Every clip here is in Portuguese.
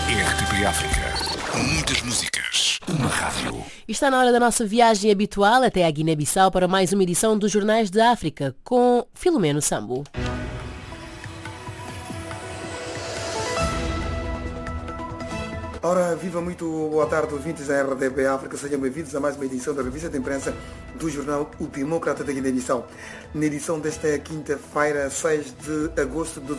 RTP África. Muitas músicas. Uma rádio. Está na hora da nossa viagem habitual até a Guiné-Bissau para mais uma edição dos Jornais de África com Filomeno Sambo. Ora, viva muito boa tarde, ouvintes da RDP África. Sejam bem-vindos a mais uma edição da revista de imprensa do jornal O Democrata da Guiné-Bissau. Na edição desta quinta-feira, 6 de agosto de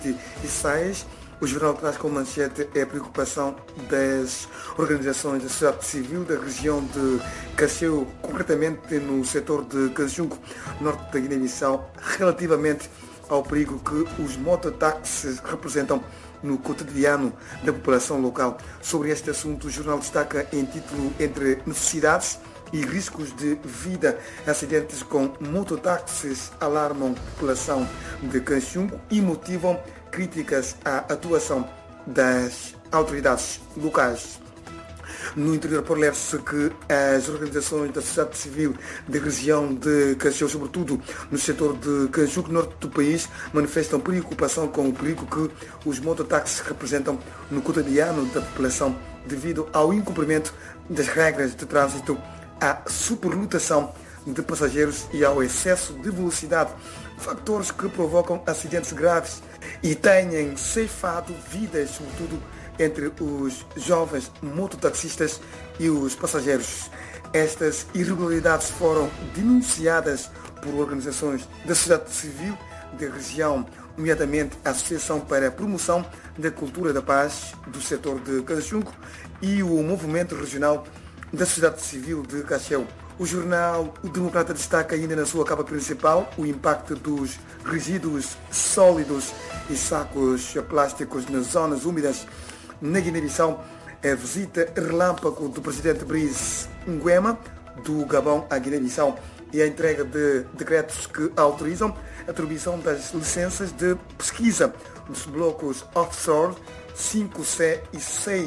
2026, o jornal traz como manchete a preocupação das organizações da sociedade civil da região de Cacheu, concretamente no setor de Cajungo, norte da Guiné-Bissau, relativamente ao perigo que os mototáxis representam no cotidiano da população local. Sobre este assunto, o jornal destaca em título: entre necessidades e riscos de vida, acidentes com mototáxis alarmam a população de Cajungo e motivam críticas à atuação das autoridades locais. No interior, por ler-se que as organizações da sociedade civil da região de Cacheu, sobretudo no setor de Cajungo, norte do país, manifestam preocupação com o perigo que os mototáxis representam no cotidiano da população devido ao incumprimento das regras de trânsito, à superlotação de passageiros e ao excesso de velocidade, fatores que provocam acidentes graves e têm ceifado vidas, sobretudo entre os jovens mototaxistas e os passageiros. Estas irregularidades foram denunciadas por organizações da sociedade civil da região, nomeadamente a Associação para a Promoção da Cultura da Paz do setor de Cajungo e o Movimento Regional da Sociedade Civil de Cacheu. O jornal O Democrata destaca ainda na sua capa principal o impacto dos resíduos sólidos e sacos plásticos nas zonas úmidas na Guiné-Bissau. A visita relâmpago do presidente Brice Nguema do Gabão à Guiné-Bissau e a entrega de decretos que autorizam a atribuição das licenças de pesquisa dos blocos offshore 5C e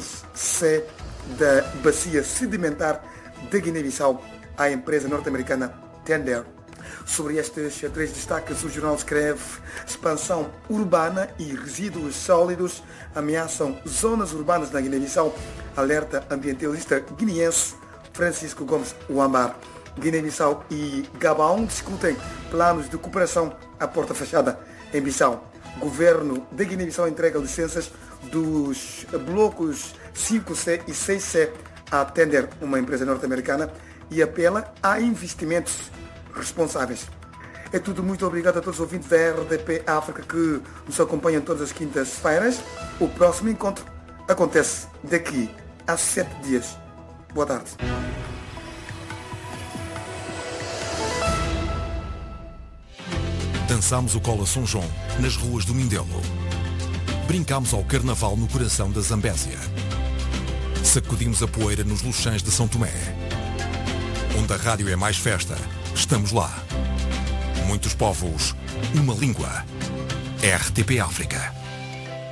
6C da bacia sedimentar da Guiné-Bissau à empresa norte-americana Tender. Sobre estes três destaques, o jornal escreve: expansão urbana e resíduos sólidos ameaçam zonas urbanas na Guiné-Bissau, alerta ambientalista guineense Francisco Gomes Uambar. Guiné-Bissau e Gabão discutem planos de cooperação à porta fechada em Bissau. Governo da Guiné-Bissau entrega licenças dos blocos 5C e 6C à Tender, uma empresa norte-americana, e apela a investimentos responsáveis. É tudo, muito obrigado a todos os ouvintes da RDP África que nos acompanham todas as quintas-feiras. O próximo encontro acontece daqui a 7 dias. Boa tarde. Dançámos o Cola São João nas ruas do Mindelo. Brincámos ao Carnaval no coração da Zambésia. Sacudimos a poeira nos Luxães de São Tomé. Onde a rádio é mais festa, estamos lá. Muitos povos, uma língua. RTP África.